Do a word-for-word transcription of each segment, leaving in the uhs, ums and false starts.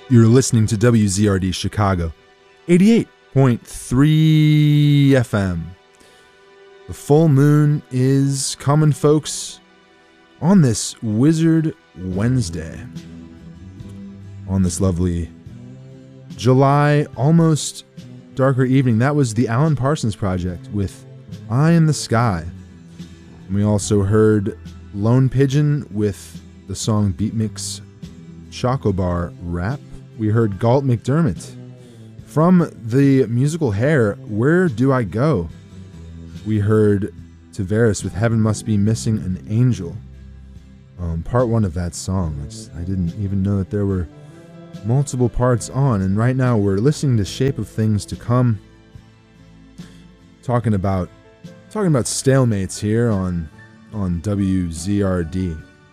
You're listening to W Z R D Chicago, eighty-eight point three F M. The full moon is coming, folks, on this Wizard Wednesday. On this lovely July, almost darker evening. That was the Alan Parsons Project with Eye in the Sky. And we also heard Lone Pigeon with the song Beat Mix Chocobar Rap. We heard Galt McDermott from the musical Hair, Where Do I Go? We heard Tavares with Heaven Must Be Missing an Angel. Um, part one of that song. I, just, I didn't even know that there were multiple parts on. And right now we're listening to Shape of Things to Come. Talking about talking about stalemates here on on W Z R D.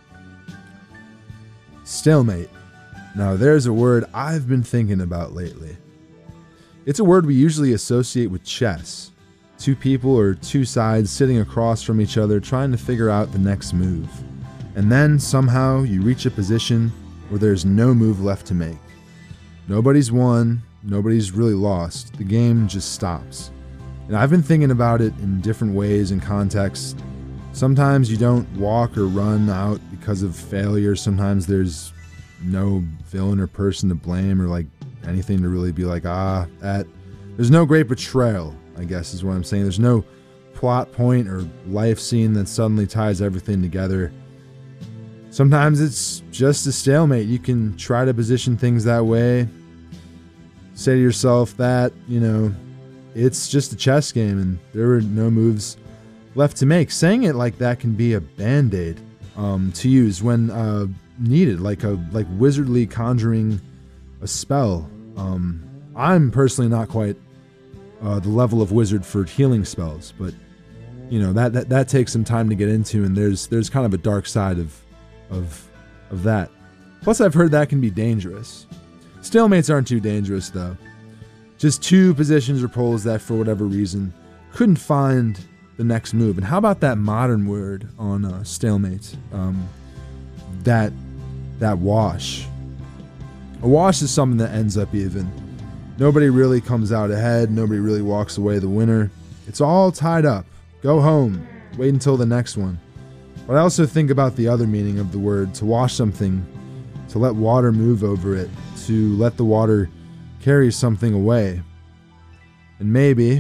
Stalemate. Now, there's a word I've been thinking about lately. It's a word we usually associate with chess. Two people or two sides sitting across from each other trying to figure out the next move. And then, somehow, you reach a position where there's no move left to make. Nobody's won, nobody's really lost. The game just stops. And I've been thinking about it in different ways and contexts. Sometimes you don't walk or run out because of failure. Sometimes there's no villain or person to blame or like anything to really be like, ah, that. There's no great betrayal, I guess is what I'm saying. There's no plot point or life scene that suddenly ties everything together. Sometimes it's just a stalemate. You can try to position things that way. Say to yourself that, you know, it's just a chess game and there were no moves left to make. Saying it like that can be a band-aid um, to use when uh, needed, like a like wizardly conjuring a spell. Um, I'm personally not quite uh, the level of wizard for healing spells, but you know that, that that takes some time to get into, and there's there's kind of a dark side of of of that. Plus, I've heard that can be dangerous. Stalemates aren't too dangerous though. Just two positions or poles that, for whatever reason, couldn't find the next move. And how about that modern word on uh, stalemate? Um, that that wash. A wash is something that ends up even. Nobody really comes out ahead. Nobody really walks away the winner. It's all tied up. Go home. Wait until the next one. But I also think about the other meaning of the word, to wash something, to let water move over it, to let the water carry something away. And maybe,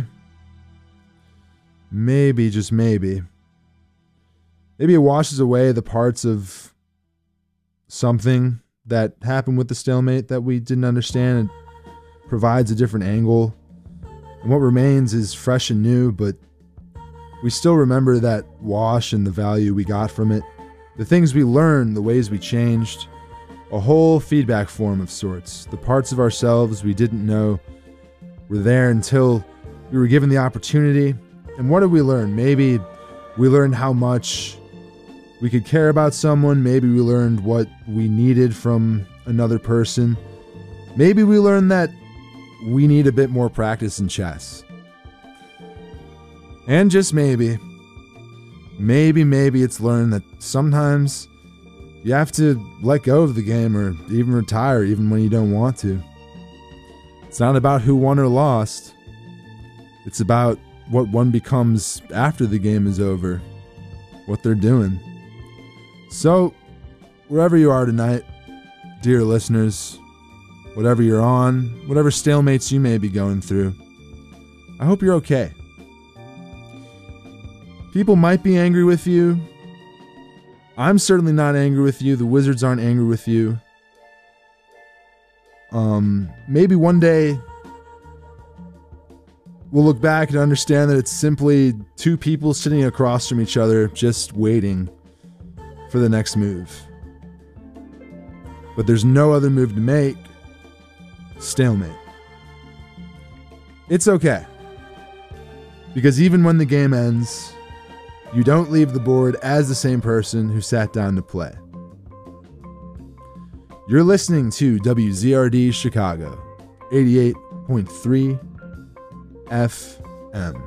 maybe, just maybe, maybe it washes away the parts of something that happened with the stalemate that we didn't understand. It provides a different angle. And what remains is fresh and new, but we still remember that wash and the value we got from it. The things we learned, the ways we changed. A whole feedback form of sorts. The parts of ourselves we didn't know were there until we were given the opportunity. And what did we learn? Maybe we learned how much we could care about someone. Maybe we learned what we needed from another person. Maybe we learned that we need a bit more practice in chess. And just maybe, maybe, maybe it's learned that sometimes you have to let go of the game or even retire even when you don't want to. It's not about who won or lost. It's about what one becomes after the game is over, what they're doing. So, wherever you are tonight, dear listeners, whatever you're on, whatever stalemates you may be going through, I hope you're okay. People might be angry with you. I'm certainly not angry with you. The Wizards aren't angry with you. Um, maybe one day we'll look back and understand that it's simply two people sitting across from each other just waiting for the next move. But there's no other move to make. Stalemate. It's okay. Because even when the game ends, you don't leave the board as the same person who sat down to play. You're listening to W Z R D Chicago, eighty-eight point three F M.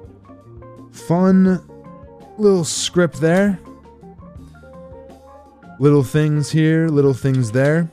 Fun little script there. Little things here, little things there.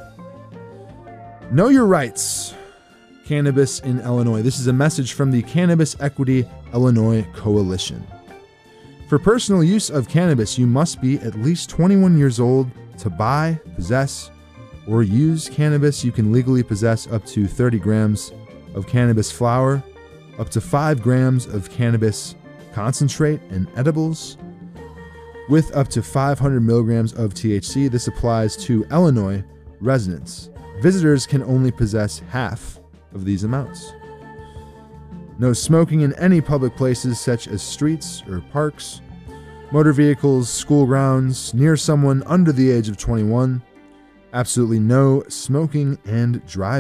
Know your rights. Cannabis in Illinois. This is a message from the Cannabis Equity Illinois Coalition. For personal use of cannabis, you must be at least twenty-one years old to buy, possess, or use cannabis. You can legally possess up to thirty grams of cannabis flower, up to five grams of cannabis concentrate and edibles, with up to five hundred milligrams of T H C. This applies to Illinois residents. Visitors can only possess half of these amounts. No smoking in any public places such as streets or parks, motor vehicles, school grounds, near someone under the age of twenty-one. Absolutely no smoking and driving.